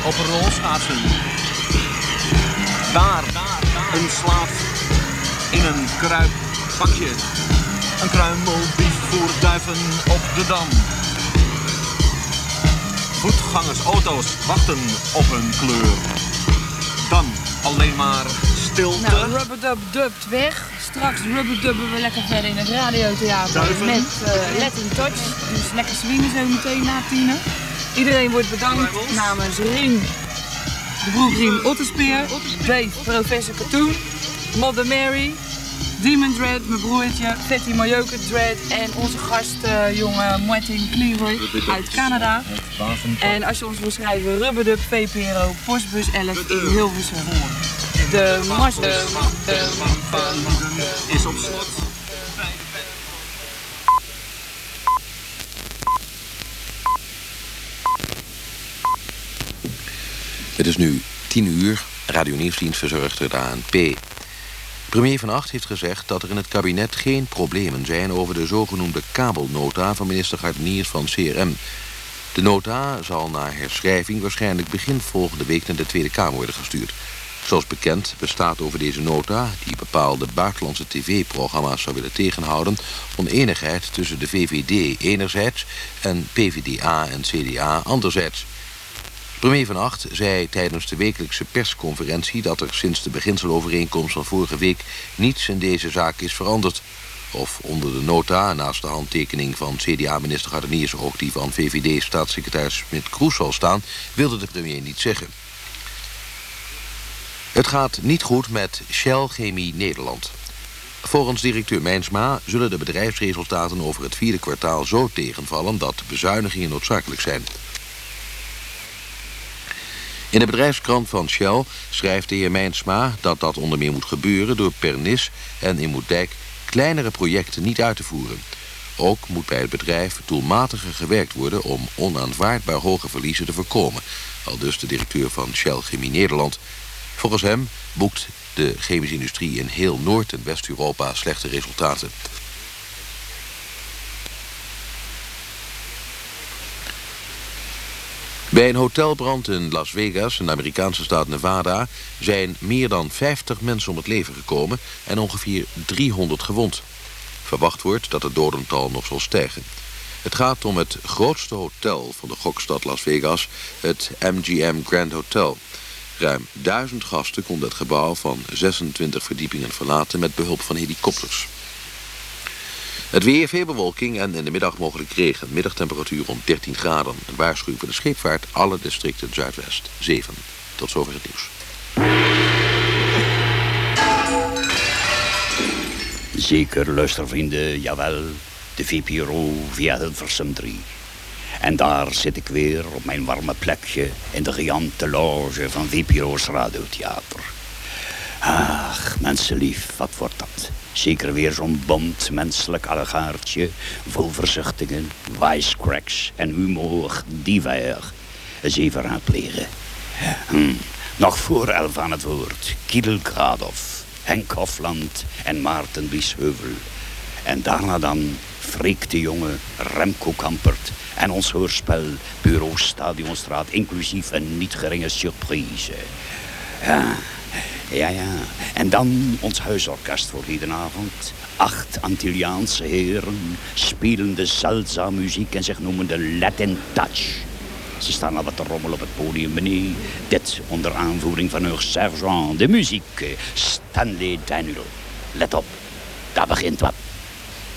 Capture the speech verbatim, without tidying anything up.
op rolschaatsen. Daar, een slaaf in een kruippakje. Een kruimeldief voor duiven op de Dam. Voetgangers, auto's wachten op een kleur. Dan alleen maar stilte. Nou, Rubadub dubt weg. Straks rubberdubben we lekker verder in het radiotheater Duiven. met uh, Let in Touch. Dus lekker swingen zo meteen na tienen. Iedereen wordt bedankt namens Rien, de broekriem Otterspeer, Dave, Professor Katoen, Mother Mary, Demon Dread, mijn broertje, Fatty Majoke Dread en onze gastjongen uh, Martin Cleaver uit Canada. En als je ons wil schrijven, Rubberdub V P R O, postbus elf in Hilversum. De mars is op slot. Het is nu tien uur, Radio Nieuwsdienst verzorgd door de A N P. Premier Van Agt heeft gezegd dat er in het kabinet geen problemen zijn over de zogenoemde kabelnota van minister Gardeniers van C R M. De nota zal na herschrijving waarschijnlijk begin volgende week naar de Tweede Kamer worden gestuurd. Zoals bekend bestaat over deze nota, die bepaalde buitenlandse tv-programma's zou willen tegenhouden, oneenigheid tussen de V V D enerzijds en P V D A en C D A anderzijds. Premier Van Agt zei tijdens de wekelijkse persconferentie dat er sinds de beginselovereenkomst van vorige week niets in deze zaak is veranderd. Of onder de nota, naast de handtekening van C D A-minister Gardeniers ook die van V V D-staatssecretaris Smit-Kroes zal staan, wilde de premier niet zeggen. Het gaat niet goed met Shell Chemie Nederland. Volgens directeur Mijnsma zullen de bedrijfsresultaten over het vierde kwartaal zo tegenvallen dat bezuinigingen noodzakelijk zijn. In de bedrijfskrant van Shell schrijft de heer Mijnsma dat dat onder meer moet gebeuren door Pernis en in Moerdijk kleinere projecten niet uit te voeren. Ook moet bij het bedrijf doelmatiger gewerkt worden om onaanvaardbaar hoge verliezen te voorkomen, aldus de directeur van Shell Chemie Nederland. Volgens hem boekt de chemische industrie in heel Noord- en West-Europa slechte resultaten. Bij een hotelbrand in Las Vegas, in de Amerikaanse staat Nevada, zijn meer dan vijftig mensen om het leven gekomen en ongeveer driehonderd gewond. Verwacht wordt dat het dodental nog zal stijgen. Het gaat om het grootste hotel van de gokstad Las Vegas, het M G M Grand Hotel. Ruim duizend gasten konden het gebouw van zesentwintig verdiepingen verlaten met behulp van helikopters. Het weer, veel bewolking en in de middag mogelijk regen. Middagtemperatuur rond dertien graden. Een waarschuwing voor de scheepvaart, alle districten Zuidwest. zeven. Tot zover het nieuws. Zeker, luistervrienden, jawel. De V P R O via Hilversum drie. En daar zit ik weer op mijn warme plekje in de geante loge van V P R O's radiotheater. Ach, mensenlief, wat wordt dat? Zeker weer zo'n bont menselijk allegaartje, vol verzuchtingen, wisecracks en humor divers. Eens even raadplegen. Hm. Nog voor elf aan het woord. Kidel Gradov, Henk Hofland en Maarten Biesheuvel. En daarna dan Freek de Jonge, Remco Kampert en ons hoorspel Bureau Stadionstraat, inclusief een niet geringe surprise. Ja... Ja, ja. En dan ons huisorkest voor hedenavond. Acht Antilliaanse heren spelende salsa-muziek en zich noemende Latin Touch. Ze staan al wat te rommelen op het podium beneden. Dit onder aanvoering van hun sergeant de muziek, Stanley Daniel. Let op, daar begint wat.